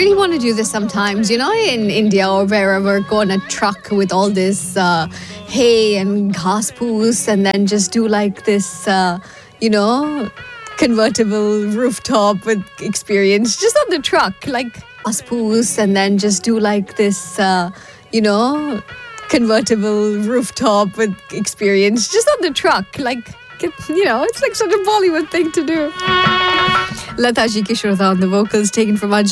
really want to do this sometimes, in India or wherever, go on a truck with all this hay and ghas poos, and then just do like this, convertible rooftop with experience just on the truck, like ghas poos, and then just do like this, convertible rooftop with experience just on the truck, like, it's like such a Bollywood thing to do. Lata Ji Kishore on the vocals, taken from